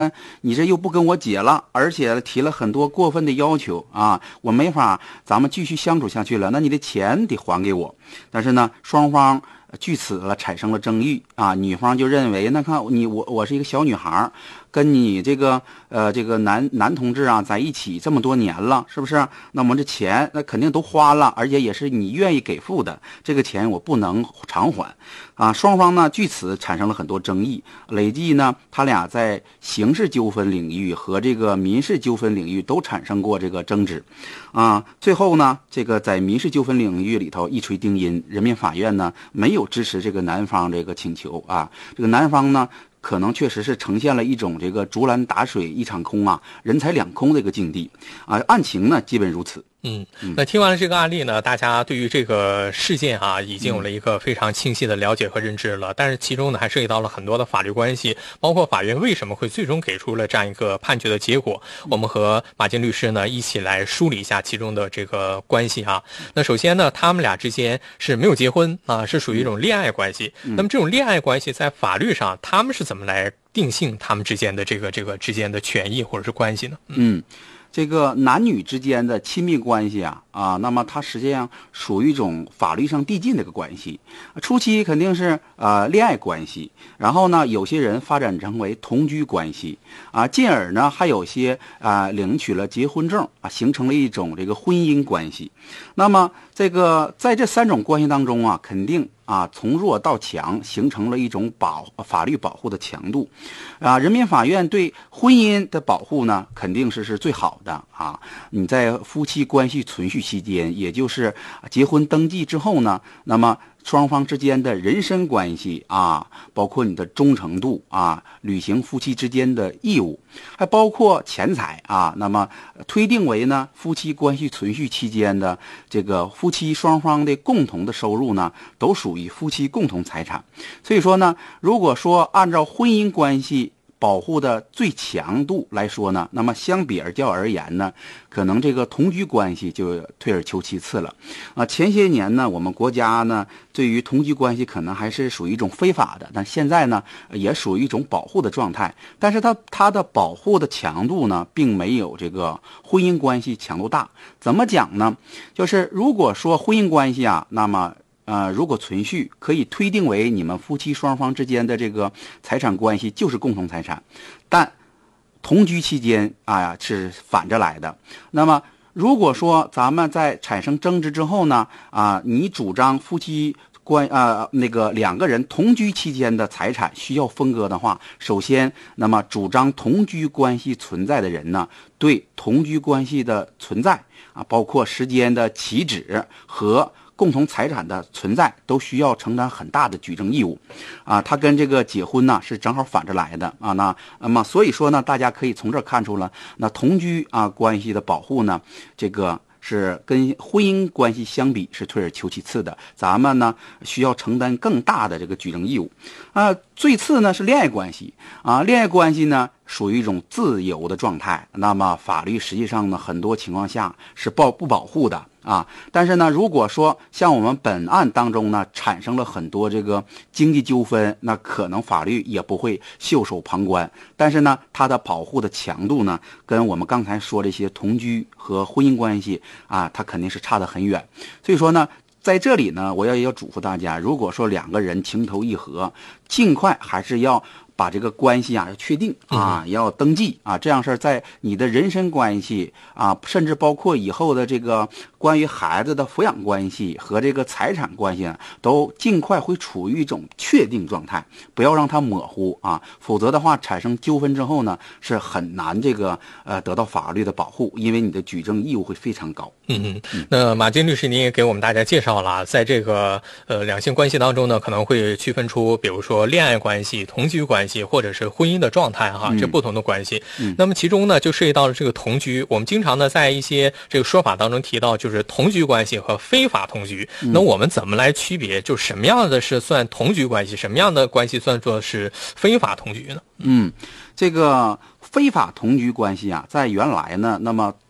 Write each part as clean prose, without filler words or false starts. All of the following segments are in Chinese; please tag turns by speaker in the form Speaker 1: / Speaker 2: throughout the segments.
Speaker 1: 你这又不跟我结了，而且提了很多过分的要求啊，我没法咱们继续相处下去了，那你的钱得还给我。但是呢，双方据此了产生了争议啊，女方就认为，那看我是一个小女孩，跟你这个男同志啊在一起这么多年了，是不是？那我们这钱那肯定都花了，而且也是你愿意给付的，这个钱我不能偿还啊。双方呢据此产生了很多争议，累计呢他俩在刑事纠纷领域和这个民事纠纷领域都产生过这个争执啊。最后呢，这个在民事纠纷领域里头一锤定音，人民法院呢没有支持这个男方这个请求啊，这个男方呢可能确实是呈现了一种这个竹篮打水一场空啊，人财两空的一个境地啊。案情呢基本如此。
Speaker 2: 那听完了这个案例呢，大家对于这个事件啊已经有了一个非常清晰的了解和认知了。但是其中呢还涉及到了很多的法律关系，包括法院为什么会最终给出了这样一个判决的结果。我们和马金律师呢一起来梳理一下其中的这个关系啊。那首先呢，他们俩之间是没有结婚啊，是属于一种恋爱关系。那么这种恋爱关系在法律上他们是怎么来定性他们之间的这个之间的权益或者是关系呢？
Speaker 1: 这个男女之间的亲密关系啊，那么它实际上属于一种法律上递进的一个关系。初期肯定是恋爱关系，然后呢，有些人发展成为同居关系啊，进而呢还有些领取了结婚证啊，形成了一种这个婚姻关系。那么这个在这三种关系当中啊，肯定从弱到强形成了一种法律保护的强度啊。人民法院对婚姻的保护呢，肯定是最好的啊。你在夫妻关系存续期间，也就是结婚登记之后呢，那么双方之间的人身关系啊，包括你的忠诚度啊，履行夫妻之间的义务，还包括钱财啊，那么推定为呢夫妻关系存续期间的这个夫妻双方的共同的收入呢，都属于夫妻共同财产。所以说呢，如果说按照婚姻关系保护的最强度来说呢，那么相比较而言呢，可能这个同居关系就退而求其次了啊。前些年呢，我们国家呢对于同居关系可能还是属于一种非法的，但现在呢也属于一种保护的状态，但是它的保护的强度呢并没有这个婚姻关系强度大。怎么讲呢？就是如果说婚姻关系那么如果存续，可以推定为你们夫妻双方之间的这个财产关系就是共同财产，但同居期间是反着来的。那么如果说咱们在产生争执之后呢你主张夫妻两个人同居期间的财产需要分割的话，首先那么主张同居关系存在的人呢，对同居关系的存在包括时间的起止和共同财产的存在都需要承担很大的举证义务它跟这个结婚呢是正好反着来的那么所以说呢，大家可以从这儿看出了，那同居关系的保护呢，这个是跟婚姻关系相比是退而求其次的，咱们呢需要承担更大的这个举证义务最次呢是恋爱关系恋爱关系呢属于一种自由的状态，那么法律实际上呢很多情况下是不保护的但是呢，如果说像我们本案当中呢产生了很多这个经济纠纷，那可能法律也不会袖手旁观，但是呢它的保护的强度呢跟我们刚才说的一些同居和婚姻关系它肯定是差得很远。所以说呢，在这里呢我也要嘱咐大家，如果说两个人情投意合，尽快还是要把这个关系要确定要登记这样事儿在你的人身关系甚至包括以后的这个关于孩子的抚养关系和这个财产关系都尽快会处于一种确定状态，不要让它模糊否则的话产生纠纷之后呢是很难这个得到法律的保护，因为你的举证义务会非常高。
Speaker 2: 那马金律师您也给我们大家介绍了，在这个两性关系当中呢，可能会区分出比如说恋爱关系、同居关系或者是婚姻的状态这不同的关系那么其中呢就涉及到了这个同居，我们经常呢在一些这个说法当中提到就是同居关系和非法同居那我们怎么来区别，就什么样的是算同居关系，什么样的关系算作是非法同居呢？
Speaker 1: 这个非法同居关系在原来呢，那么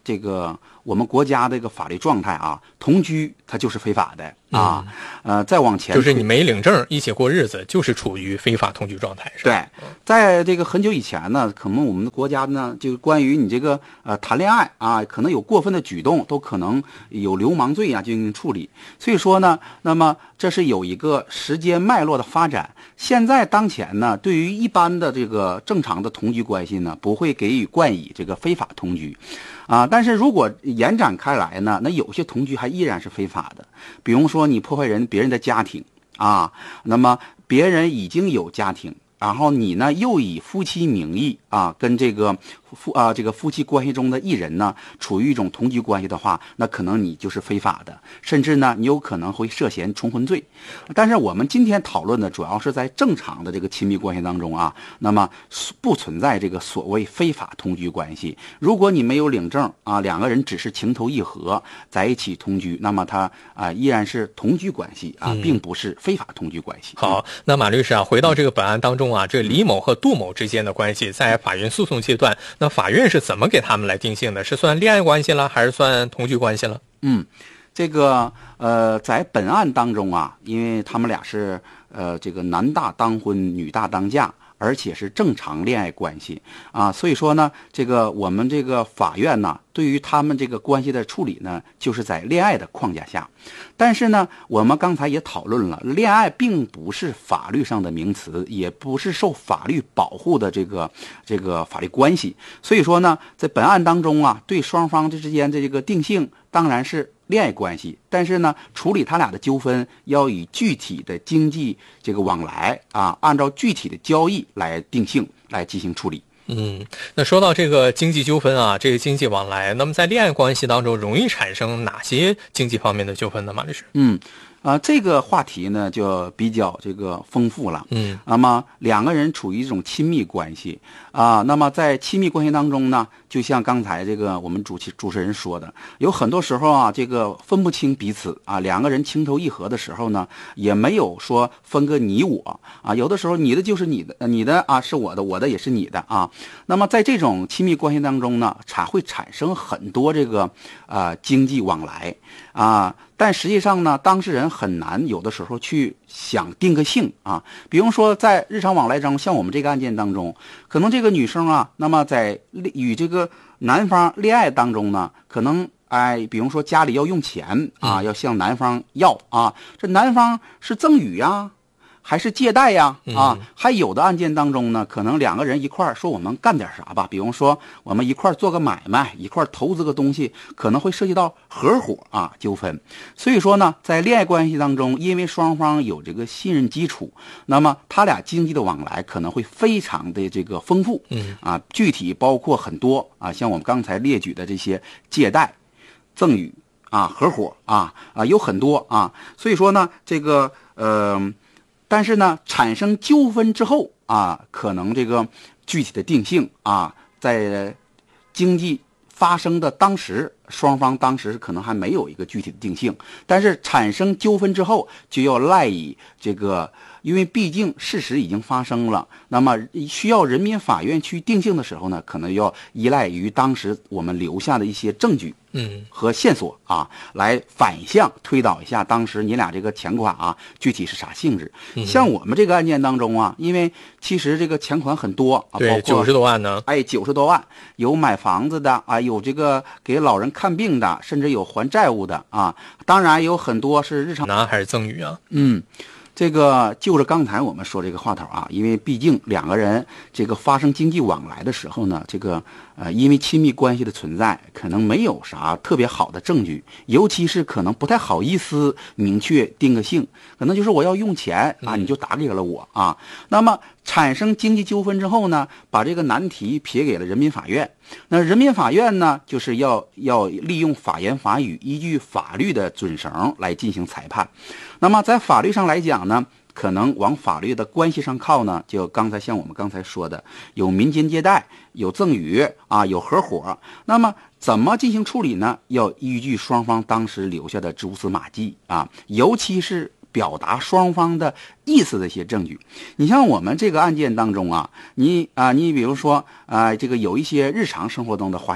Speaker 1: 这个我们国家这个法律状态啊，同居它就是非法的啊。再往前
Speaker 2: 就是你没领证一起过日子，就是处于非法同居状态，是吧？
Speaker 1: 对，在这个很久以前呢，可能我们的国家呢，就关于你这个谈恋爱啊，可能有过分的举动，都可能有流氓罪啊进行处理。所以说呢，那么这是有一个时间脉络的发展。现在当前呢，对于一般的这个正常的同居关系呢，不会给予冠以这个非法同居。但是如果延展开来呢，那有些同居还依然是非法的。比如说你破坏别人的家庭啊，那么别人已经有家庭，然后你呢又以夫妻名义啊跟这个夫妻关系中的一人呢处于一种同居关系的话，那可能你就是非法的，甚至呢你有可能会涉嫌重婚罪。但是我们今天讨论的主要是在正常的这个亲密关系当中啊，那么不存在这个所谓非法同居关系。如果你没有领证啊，两个人只是情投意合在一起同居，那么他依然是同居关系啊，并不是非法同居关系。
Speaker 2: 好，那马律师啊，回到这个本案当中啊，这李某和杜某之间的关系在法院诉讼阶段，那法院是怎么给他们来定性的？是算恋爱关系了，还是算同居关系了？
Speaker 1: 这个在本案当中啊，因为他们俩是这个男大当婚，女大当嫁，而且是正常恋爱关系啊，所以说呢，这个我们这个法院呢，对于他们这个关系的处理呢，就是在恋爱的框架下。但是呢，我们刚才也讨论了，恋爱并不是法律上的名词，也不是受法律保护的这个法律关系。所以说呢，在本案当中啊，对双方之间的这个定性当然是恋爱关系，但是呢，处理他俩的纠纷要以具体的经济这个往来啊，按照具体的交易来定性来进行处理。
Speaker 2: 那说到这个经济纠纷啊，这个经济往来，那么在恋爱关系当中容易产生哪些经济方面的纠纷呢？马律师？
Speaker 1: 这个话题呢就比较这个丰富了。那么两个人处于一种亲密关系啊，那么在亲密关系当中呢，就像刚才这个我们主持人说的，有很多时候啊，这个分不清彼此啊，两个人情投意合的时候呢，也没有说分个你我啊，有的时候你的就是你的，你的啊是我的，我的也是你的啊。那么在这种亲密关系当中呢，会产生很多这个经济往来啊。但实际上呢，当事人很难有的时候去想定个性啊。比如说在日常往来中，像我们这个案件当中，可能这个女生啊，那么在与这个男方恋爱当中呢，可能比如说家里要用钱啊，要向男方要啊，这男方是赠与呀，还是借贷呀？还有的案件当中呢，可能两个人一块儿说我们干点啥吧，比如说我们一块儿做个买卖，一块儿投资个东西，可能会涉及到合伙纠纷。所以说呢，在恋爱关系当中，因为双方有这个信任基础，那么他俩经济的往来可能会非常的这个丰富。具体包括很多像我们刚才列举的这些借贷、赠与合伙有很多所以说呢，这个但是呢，产生纠纷之后可能这个具体的定性在经济发生的当时，双方当时可能还没有一个具体的定性，但是产生纠纷之后，就要赖以这个，因为毕竟事实已经发生了，那么需要人民法院去定性的时候呢，可能要依赖于当时我们留下的一些证据和线索来反向推导一下当时你俩这个钱款具体是啥性质。像我们这个案件当中因为其实这个钱款很多
Speaker 2: 对，90多万呢
Speaker 1: ，90多万，有买房子的有这个给老人看病的，甚至有还债务的当然有很多是日常
Speaker 2: 拿还是赠与
Speaker 1: 这个就是刚才我们说这个话头因为毕竟两个人这个发生经济往来的时候呢，这个因为亲密关系的存在，可能没有啥特别好的证据，尤其是可能不太好意思明确定个性，可能就是我要用钱你就打给了我那么产生经济纠纷之后呢，把这个难题撇给了人民法院。那人民法院呢，就是要利用法言法语，依据法律的准绳来进行裁判。那么在法律上来讲呢，可能往法律的关系上靠呢，就像我们刚才说的，有民间借贷，有赠与有合伙。那么怎么进行处理呢？要依据双方当时留下的蛛丝马迹尤其是表达双方的意思的一些证据。你像我们这个案件当中你比如说这个有一些日常生活中的花销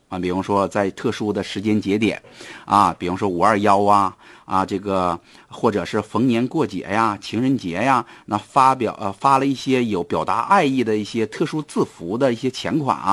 Speaker 1: 啊，比方说在特殊的时间节点，啊，比方说521啊，这个或者是逢年过节呀、情人节呀，那发了一些有表达爱意的一些特殊字符的一些钱款啊。